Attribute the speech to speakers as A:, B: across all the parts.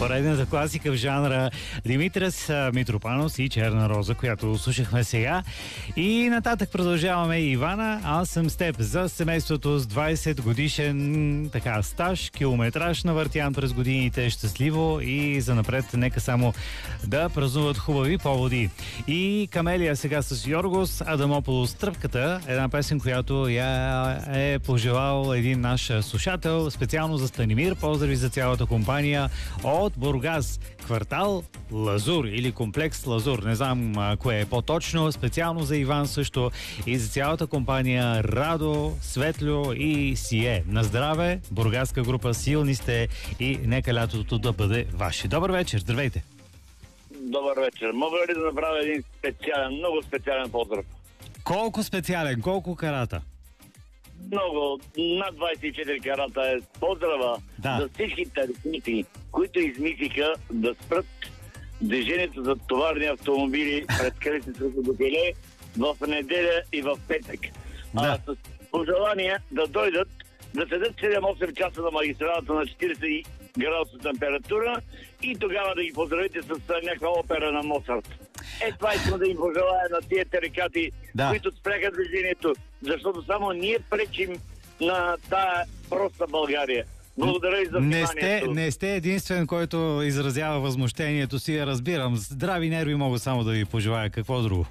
A: Поредната класика в жанра Димитрис Митропанос и Черна роза, която слушахме сега. И нататък продължаваме. Ивана, аз съм с теб за семейството с 20 годишен стаж, километраж на въртян през годините, щастливо и занапред нека само да празнуват хубави поводи. И Камелия сега с Йоргос Адамополос Тръпката, една песен, която я е пожелал един наш слушател, специално за Станимир. Поздрави за цялата компания от Бургас, квартал Лазур или комплекс Лазур. Не знам кое е по-точно. Специално за Иван също и за цялата компания Радо, Светло и Сие. На здраве, бургаска група, силни сте и нека лятото да бъде ваше. Добър вечер, здравейте!
B: Добър вечер. Мога ли да направя един специален, много специален поздрав?
A: Колко специален? Колко карата?
B: Много, над 24 карата е поздрава за всички тарифници, които измислиха да спрат движението за товарни автомобили пред Кръстницата до Келе в неделя и в петък. С пожелание да дойдат, да седят 7-8 часа на магистралата на 40 градуса температура и тогава да ги поздравите с някаква опера на Моцарт. Това искам да им пожелая на тия тарикати, които спряха движението, защото само ние пречим на тая проста България. Благодаря и за вниманието.
A: Не сте единствен, който изразява възмущението си, разбирам. Здрави нерви мога само да ви пожелая. Какво друго?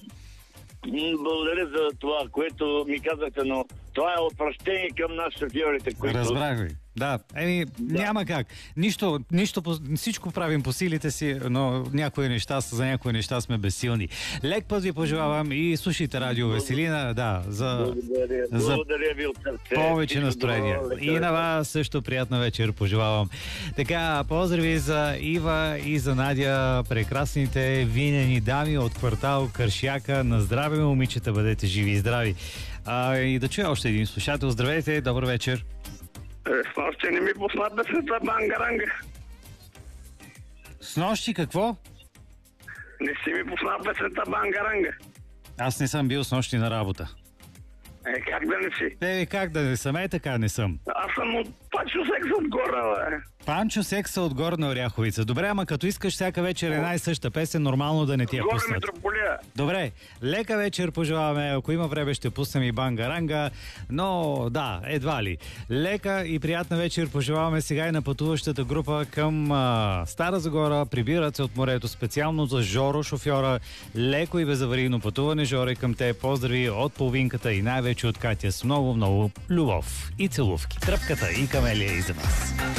B: Благодаря за това, което ми казахте, но това е отвращение към нас шофьорите, които...
A: Разбрах ви. Няма как. Нищо, всичко правим по силите си, но за някои неща сме безсилни. Лек път ви пожелавам и слушайте Радио Веселина.
B: Благодаря ви от сърце.
A: Повече настроение. И на вас също приятна вечер пожелавам. Така, поздрави за Ива и за Надя, прекрасните винени дами от квартал Кършяка. На здраве, момичета, бъдете живи и здрави. И да чуя още един слушател. Здравейте, добър вечер.
C: Снощи не ми пусна песента Бангаранга.
A: Снощи какво?
C: Не си ми пусна песента Бангаранга.
A: Аз не съм бил снощи на работа.
C: Как да не си?
A: Как да не съм? Така не съм.
C: Аз съм от Панчо Секса от Горна, бе.
A: Панчо Секса от Горна Оряховица. Добре, ама като искаш всяка вечер една и съща песен, нормално да не ти я пуснат.
C: Митрополия.
A: Добре, лека вечер пожелаваме. Ако има време ще пуснем и Бангаранга, но едва ли. Лека и приятна вечер пожелаваме сега и на пътуващата група към Стара Загора. Прибират се от морето специално за Жоро, шофьора. Леко и безаварийно пътуване, Жоро, към те. Поздрави от половинката и най-вече от Катя с много, много любов и целувки. Тръпката и Камелия и за вас.